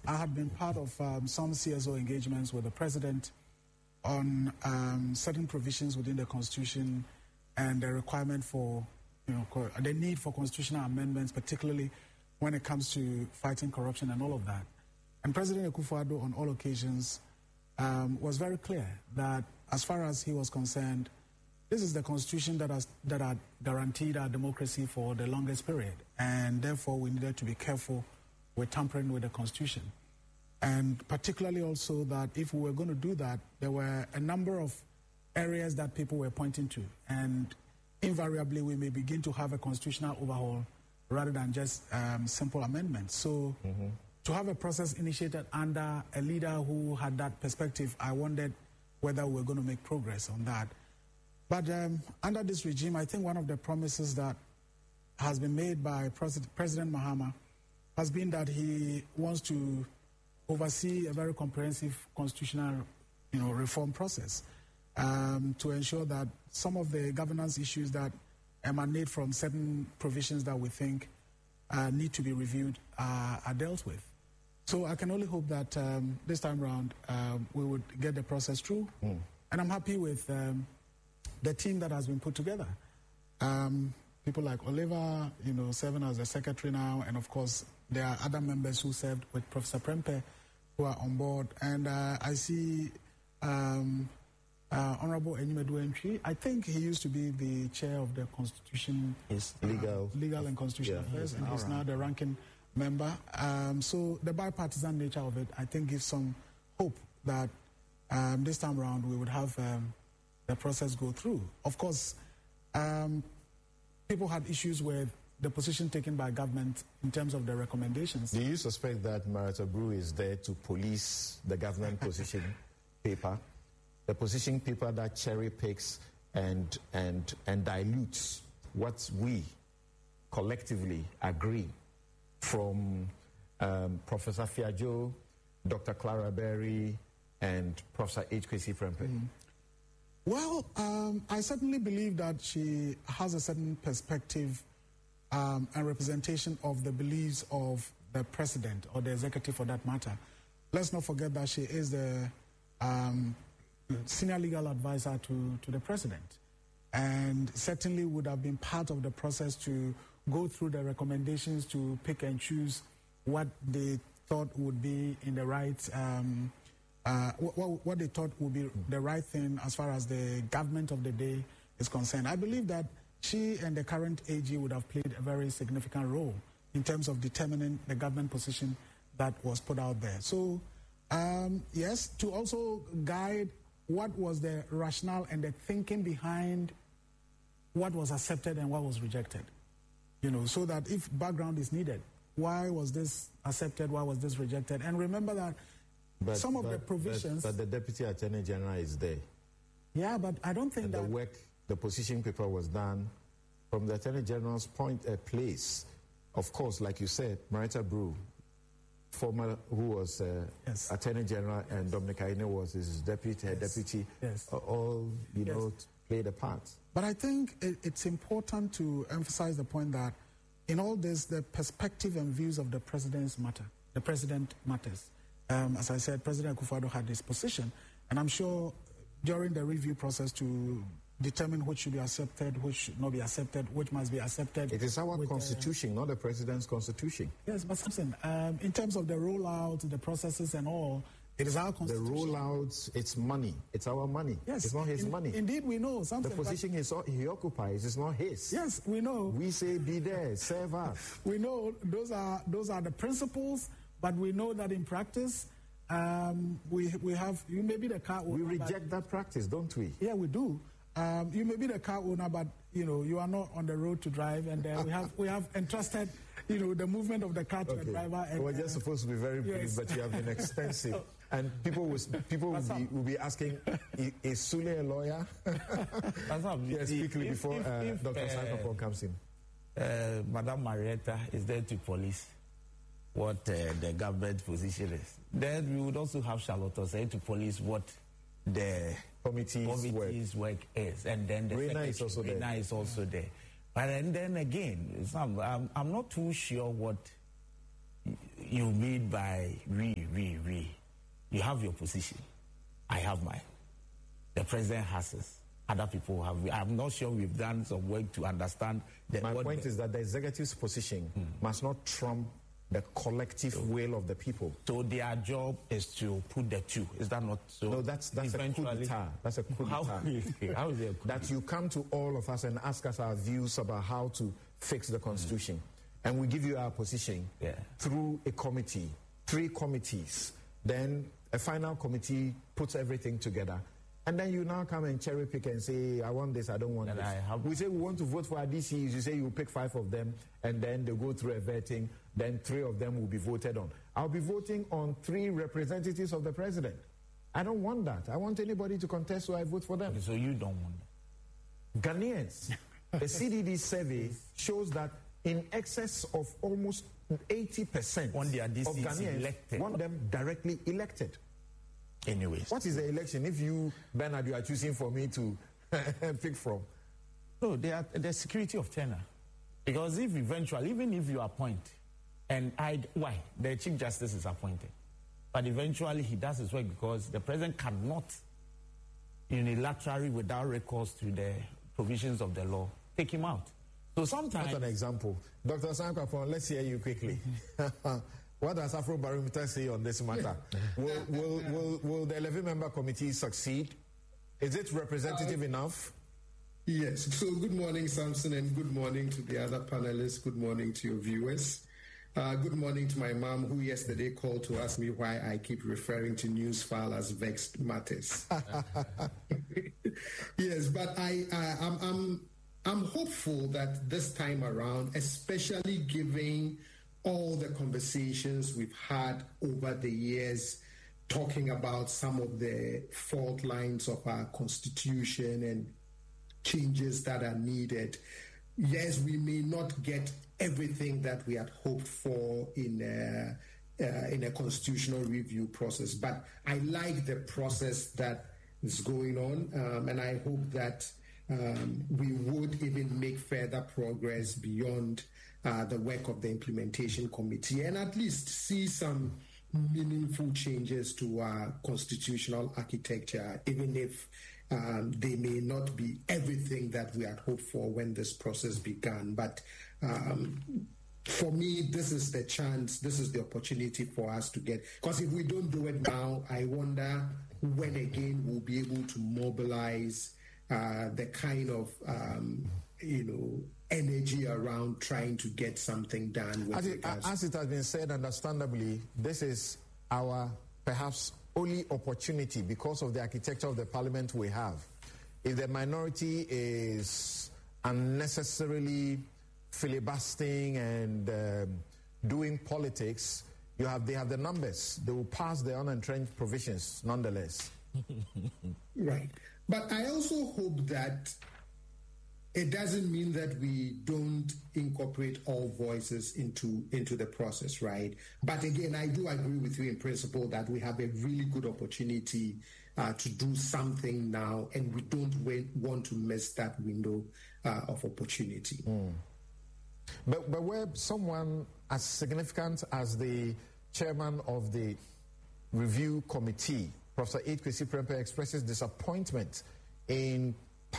I had been part of some CSO engagements with the president on certain provisions within the Constitution and the requirement for, the need for constitutional amendments, particularly when it comes to fighting corruption and all of that. And President Akufo-Addo, on all occasions, was very clear that as far as he was concerned, this is the Constitution that had guaranteed our democracy for the longest period, and therefore we needed to be careful with tampering with the Constitution. And particularly also that if we were going to do that, there were a number of areas that people were pointing to, and invariably we may begin to have a constitutional overhaul rather than just simple amendments. So to have a process initiated under a leader who had that perspective, I wondered whether we were going to make progress on that. But under this regime, I think one of the promises that has been made by President Mahama has been that he wants to oversee a very comprehensive constitutional reform process to ensure that some of the governance issues that emanate from certain provisions that we think need to be reviewed are dealt with. So I can only hope that this time around we would get the process through. And I'm happy with the team that has been put together. People like Oliver, serving as the secretary now, and of course there are other members who served with Professor Prempeh who are on board. And I see Honorable Enyimadu Entry. I think he used to be the chair of the Constitution, Legal and Constitutional Affairs, and he's now the ranking member. So the bipartisan nature of it, I think, gives some hope that this time around we would have the process go through. Of course, people had issues with the position taken by government in terms of the recommendations. Do you suspect that Marita Brew is there to police the government position paper, the position paper that cherry picks and dilutes what we collectively agree from Professor Fiajo, Dr. Clara Berry, and Professor H. Kwesi Prempeh? Well, I certainly believe that she has a certain perspective and representation of the beliefs of the president or the executive for that matter. Let's not forget that she is the senior legal advisor to the president, and certainly would have been part of the process to go through the recommendations to pick and choose what they thought would be in the right what they thought would be the right thing as far as the government of the day is concerned. I believe that she and the current AG would have played a very significant role in terms of determining the government position that was put out there. So, yes, to also guide what was the rationale and the thinking behind what was accepted and what was rejected. So that if background is needed, why was this accepted, why was this rejected? And remember that some of the provisions... But the Deputy Attorney General is there. Yeah, but I don't think that... The position paper was done from the Attorney General's place. Of course, like you said, Marita Brew, former, who was Attorney General, and Dominic Aine was his deputy, all, played a part. But I think it's important to emphasize the point that in all this, the perspective and views of the presidents matter. The president matters. As I said, President Akufo-Addo had this position, and I'm sure during the review process to determine which should be accepted, which should not be accepted, which must be accepted. It is our constitution, not the president's constitution. Yes, but Samson, in terms of the rollout, the processes and all, it is our constitution. The rollouts, it's money. It's our money. Yes. It's not his money. Indeed, we know something. The position he occupies is not his. Yes, we know. We say be there, serve us. We know those are the principles, but we know that in practice, we have, you may be the car owner. We reject that practice, don't we? Yeah, we do. You may be the car owner, but you are not on the road to drive, and we have entrusted the movement of the car to the driver. And, we're just supposed to be very brief, but you have been expensive, and people will be asking, is Sule a lawyer? Yes, quickly before Dr. Sankapon comes in. Madame Marietta is there to police what the government position is. Then we would also have Charlotte Osei to police what the committee's work is, and then the Reina is also there. But and then again, I'm not too sure what you mean by we. You have your position. I have mine. The president has his. Other people have. I'm not sure we've done some work to understand. My point is that the executive's position must not trump the collective will of the people. So their job is to put the two. Is that not so? No, that's a coup d'etat. That's a coup d'etat. How is it a coup that you come to all of us and ask us our views about how to fix the constitution. And we give you our position through a committee, 3 committees. Then a final committee puts everything together. And then you now come and cherry pick and say, I want this, I don't want this. We say we want to vote for our DCs. You say you pick 5 of them, and then they go through a vetting. Then 3 of them will be voted on. I'll be voting on 3 representatives of the president. I don't want that. I want anybody to contest, so I vote for them. Okay, so you don't want that. Ghanaians, a CDD survey shows that in excess of almost 80% want their DCs of Ghanaians elected. Want them directly elected. Anyways. What is the election if you, Bernard, you are choosing for me to pick from? No, the security of tenure. Because if eventually, even if you appoint, and why? The Chief Justice is appointed. But eventually he does his work because the president cannot unilaterally, without recourse to the provisions of the law, take him out. So sometimes... That's an example. Dr. Sankwapon, let's hear you quickly. What does Afrobarometer say on this matter? Will the 11-member committee succeed? Is it representative enough? Yes. So good morning, Samson, and good morning to the other panelists. Good morning to your viewers. Good morning to my mom, who yesterday called to ask me why I keep referring to Newsfile as Vexed Matters. Yes, but I'm hopeful that this time around, especially given all the conversations we've had over the years, talking about some of the fault lines of our constitution and changes that are needed. Yes, we may not get everything that we had hoped for in a constitutional review process, but I like the process that is going on, and I hope that we would even make further progress beyond the work of the implementation committee and at least see some meaningful changes to our constitutional architecture, even if they may not be everything that we had hoped for when this process began. But for me, this is the chance, this is the opportunity for us to get, because if we don't do it now, I wonder when again we'll be able to mobilize the kind of, energy around trying to get something done. As it has been said, understandably, this is our perhaps only opportunity because of the architecture of the parliament we have. If the minority is unnecessarily filibustering and doing politics, they have the numbers. They will pass the unentrenched provisions nonetheless. Right. But I also hope that it doesn't mean that we don't incorporate all voices into the process, right? But again, I do agree with you in principle that we have a really good opportunity to do something now, and we don't want to miss that window of opportunity. But where someone as significant as the chairman of the review committee, Professor H. Kwesi Prempeh, expresses disappointment in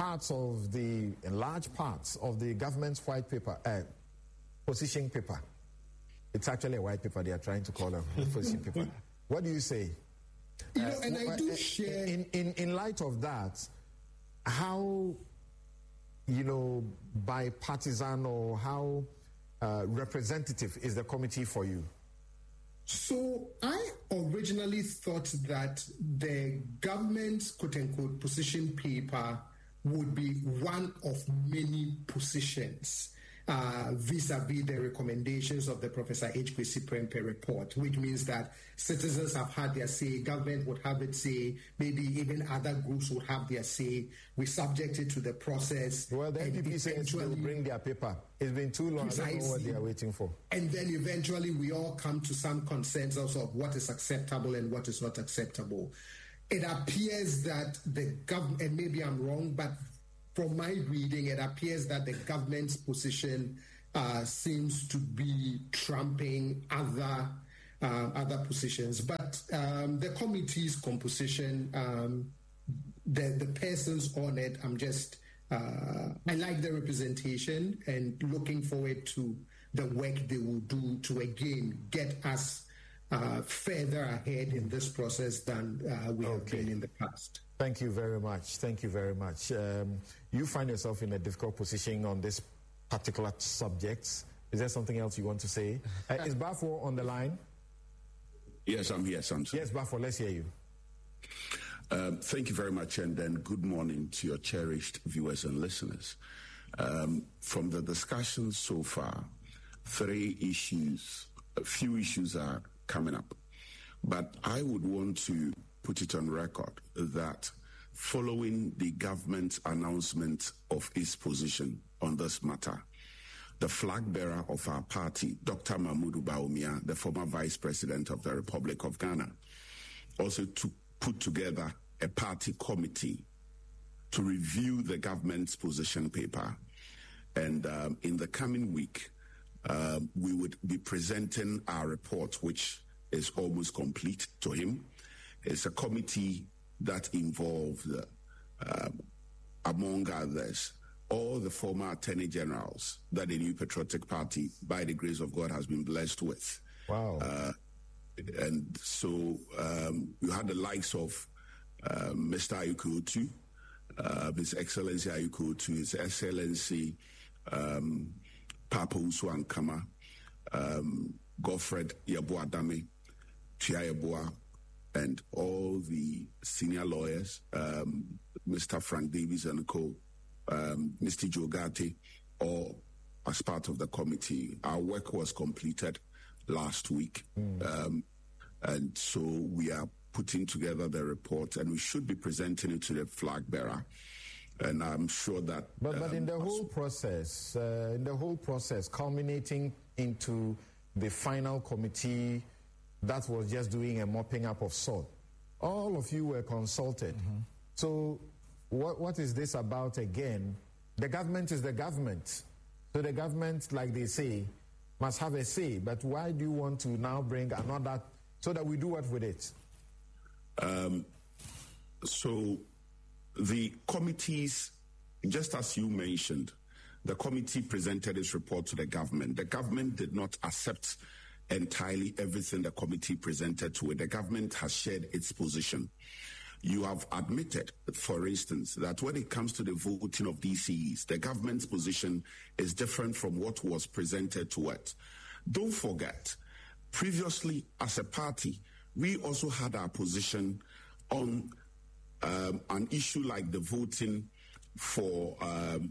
large parts of the government's white paper, position paper. It's actually a white paper they are trying to call a position paper. What do you say? And I do share... In light of that, how, bipartisan or how representative is the committee for you? So I originally thought that the government's quote-unquote position paper would be one of many positions vis-a-vis the recommendations of the Professor H. Kwesi Prempeh report, which means that citizens have had their say, government would have its say, maybe even other groups would have their say. We subject it to the process. Well, the NPP says they will bring their paper. It's been too long. Precisely. I don't know what they are waiting for. And then eventually we all come to some consensus of what is acceptable and what is not acceptable. It appears that the government, and maybe I'm wrong, but from my reading, it appears that the government's position seems to be trumping other positions. But the committee's composition, the persons on it, I like the representation and looking forward to the work they will do to again get us further ahead in this process than we have been in the past. Thank you very much. Thank you very much. You find yourself in a difficult position on this particular subject. Is there something else you want to say? Is Bafo on the line? Yes, I'm here, Samson. Yes, Bafo, let's hear you. Thank you very much, and then good morning to your cherished viewers and listeners. From the discussion so far, a few issues are coming up. But I would want to put it on record that following the government's announcement of its position on this matter, the flag bearer of our party, Dr. Mahmoud Bawumia, the former Vice President of the Republic of Ghana, also put together a party committee to review the government's position paper. And in the coming week, we would be presenting our report, which is almost complete, to him. It's a committee that involved, among others, all the former attorney generals that the New Patriotic Party, by the grace of God, has been blessed with. Wow. And so you had the likes of Mr. Ayuko Otu, His Excellency Ayuko Otu, His Excellency Papa Usu Ankama, Godfred Yeboah-Dame, Tia Yeboah, and all the senior lawyers, Mr. Frank Davies and co., Mr. Joe Gatti, all as part of the committee. Our work was completed last week. And so we are putting together the report, and we should be presenting it to the flag bearer. And I'm sure that... But in the whole process, culminating into the final committee that was just doing a mopping up of salt, all of you were consulted. So what is this about again? The government is the government. So the government, like they say, must have a say. But why do you want to now bring another, so that we do what with it? So the committees, just as you mentioned, the committee presented its report to the government. The government did not accept entirely everything the committee presented to it. The government has shared its position. You have admitted, for instance, that when it comes to the voting of DCEs, the government's position is different from what was presented to it. Don't forget, previously as a party, we also had our position on an issue like the voting for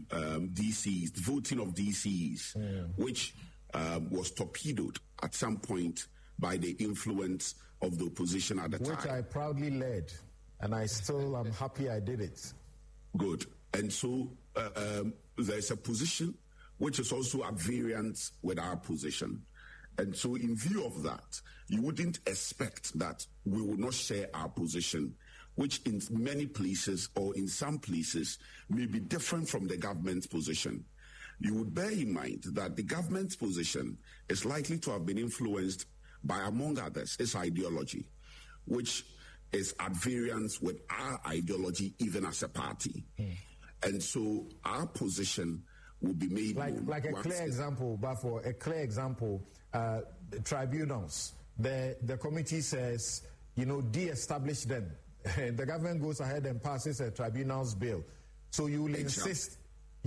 DCEs, the voting of DCEs, which was torpedoed at some point by the influence of the opposition at the time. Which I proudly led, and I still am happy I did it. Good. And so there's a position which is also at variance with our position. And so in view of that, you wouldn't expect that we would not share our position, which in many places or in some places may be different from the government's position. You would bear in mind that the government's position is likely to have been influenced by, among others, its ideology, which is at variance with our ideology even as a party. And so our position will be made like a clear example, but for a clear example, tribunals. The committee says, de-establish them. The government goes ahead and passes a tribunals bill. So you will insist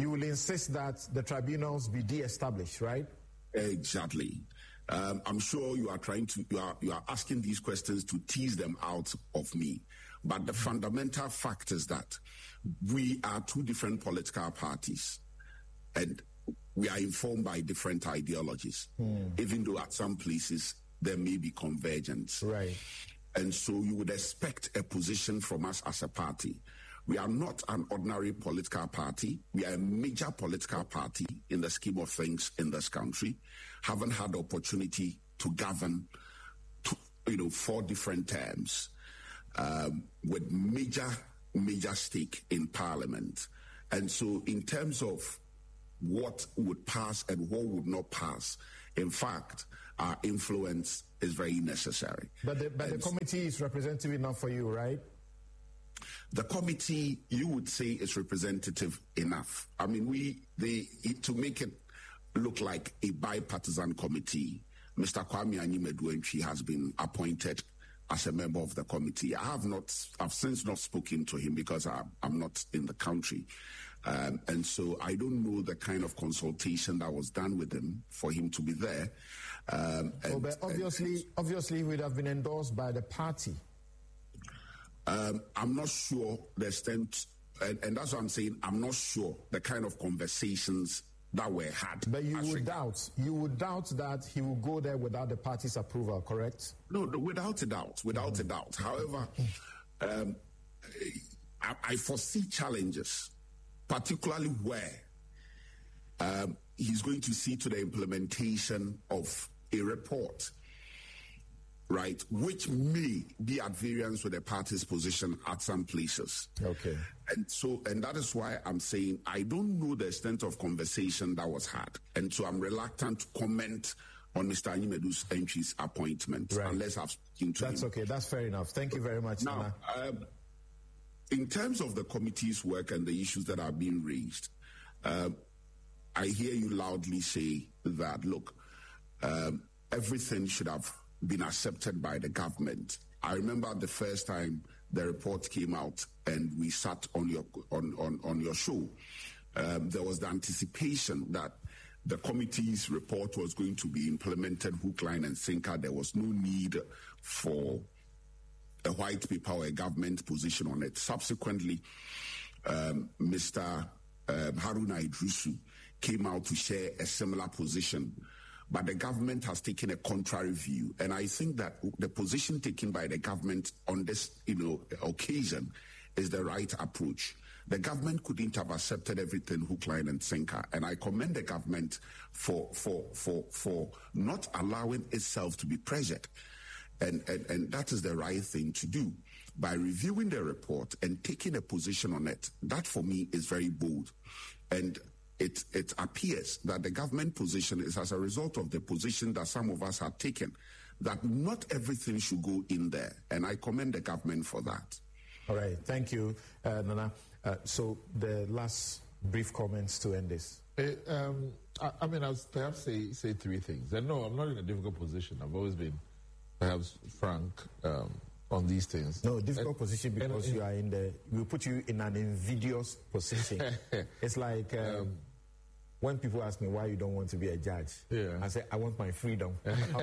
that the tribunals be de-established, right? Exactly. I'm sure you are asking these questions to tease them out of me. But the fundamental fact is that we are two different political parties, and we are informed by different ideologies, even though at some places there may be convergence. Right. And so you would expect a position from us as a party. We are not an ordinary political party. We are a major political party in the scheme of things in this country. Haven't had the opportunity to govern 4 different terms, with major stake in parliament. And so in terms of what would pass and what would not pass. In fact, our influence is very necessary. But the committee is representative enough for you, right? The committee, you would say, is representative enough. I mean, to make it look like a bipartisan committee, Mr. Kwame Anyim-Edu has been appointed as a member of the committee. I've since not spoken to him because I'm not in the country. And so I don't know the kind of consultation that was done with him for him to be there. But obviously he would have been endorsed by the party. I'm not sure the extent, and that's what I'm saying, I'm not sure the kind of conversations that were had. But you would doubt that he will go there without the party's approval, correct? No, without a doubt. However, I foresee challenges, particularly where he's going to see to the implementation of a report, right, which may be at variance with the party's position at some places. Okay. And that is why I'm saying I don't know the extent of conversation that was had. And so I'm reluctant to comment on Mr. Anyim-Edu's entry's appointment, right, unless I've spoken to him. That's okay. That's fair enough. Thank you very much, Now, in terms of the committee's work and the issues that are being raised, I hear you loudly say that, look, everything should have been accepted by the government. I remember the first time the report came out and we sat on your show. There was the anticipation that the committee's report was going to be implemented hook, line, and sinker. There was no need for a white paper or a government position on it. Subsequently, Mr. Haruna Idrisu came out to share a similar position, but the government has taken a contrary view. And I think that the position taken by the government on this, occasion is the right approach. The government couldn't have accepted everything hook, line, and sinker. And I commend the government for not allowing itself to be pressured. And that is the right thing to do. By reviewing the report and taking a position on it, that for me is very bold. And it appears that the government position is as a result of the position that some of us have taken, that not everything should go in there. And I commend the government for that. All right. Thank you, Nana. So the last brief comments to end this. I'll perhaps say three things. And no, I'm not in a difficult position. I've always been perhaps frank on these things. No, difficult position because you are we put you in an invidious position. It's like when people ask me why you don't want to be a judge, I say, I want my freedom.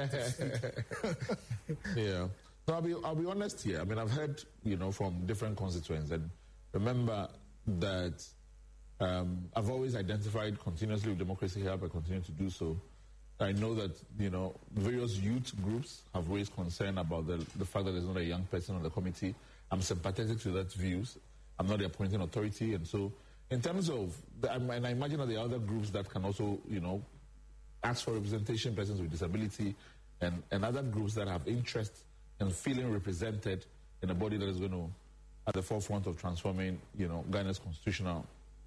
Yeah. So I'll be honest here. I mean, I've heard, from different constituents, and remember that I've always identified continuously with Democracy Help. I continue to do so. I know that, various youth groups have raised concern about the fact that there's not a young person on the committee. I'm sympathetic to that views. I'm not the appointing authority. And so in terms of, and I imagine that there are other groups that can also, ask for representation, persons with disability, and other groups that have interest in feeling represented in a body that is going to, at the forefront of transforming, Ghana's constitutional,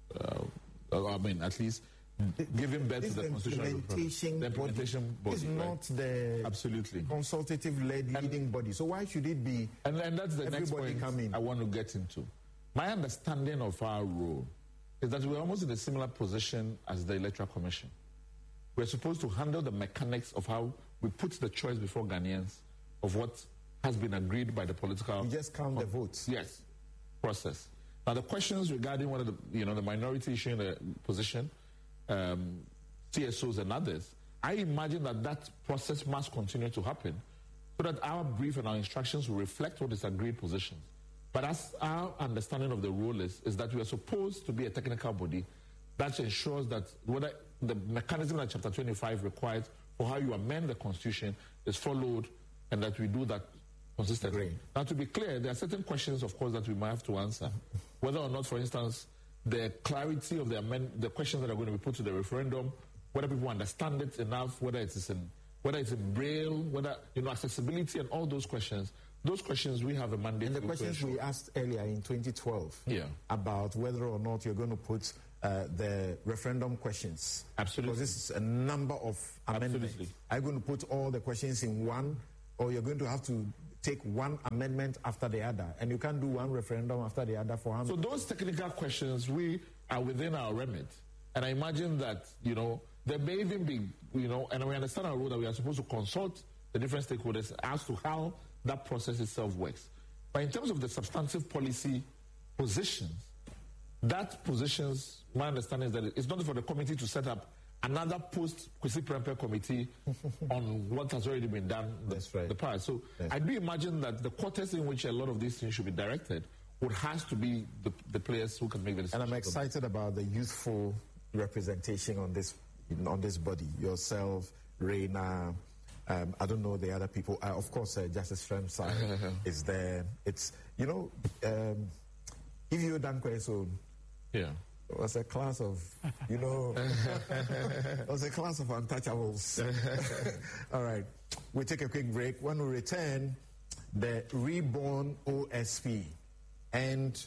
at least giving birth to the constitutional implementation body is not the absolutely consultative leading body. So why should it be? And that's the next point I want to get into. My understanding of our role is that we're almost in a similar position as the Electoral Commission. We're supposed to handle the mechanics of how we put the choice before Ghanaians of what has been agreed by the political. You just count the votes. Yes, process. Now the questions regarding one of the the minority issue in the position. CSOs and others, I imagine that process must continue to happen so that our brief and our instructions will reflect what is agreed positions. But as our understanding of the role is that we are supposed to be a technical body that ensures that whether the mechanism that Chapter 25 requires for how you amend the Constitution is followed and that we do that consistently. Great. Now, to be clear, there are certain questions, of course, that we might have to answer. Whether or not, for instance, the clarity of the questions that are going to be put to the referendum, whether people understand it enough, whether it's in Braille, whether accessibility and all those questions. Those questions we have a mandate. And the questions we asked earlier in 2012 yeah. about whether or not you're going to put the referendum questions. Absolutely. Because this is a number of amendments. Absolutely. Are you going to put all the questions in one, or you're going to have to take one amendment after the other? And you can't do one referendum after the other for how many? So those technical questions, we are within our remit. And I imagine that, there may even be, and we understand our role that we are supposed to consult the different stakeholders as to how that process itself works. But in terms of the substantive policy positions, my understanding is that it's not for the committee to set up another post-Kwesi Prempeh committee on what has already been done in the past. So I do imagine that the quarters in which a lot of these things should be directed has to be the players who can make the decision. And I'm excited about the youthful representation on this body. Yourself, Reina, I don't know the other people. Of course, Justice Fremsai is there. It's, if you done so. Yeah. It was a class of, it was a class of untouchables. All right. We take a quick break. When we return, the reborn OSP and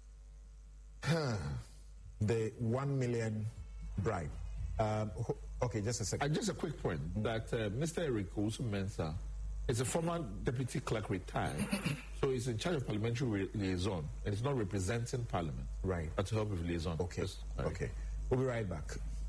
the 1 million bribe. Okay, just a second. Just a quick point that Mr. Eric Owusu-Mensah is a former deputy clerk retired, so he's in charge of parliamentary liaison, and he's not representing Parliament. Right. But to help with liaison. Okay. Yes. Okay. We'll be right back.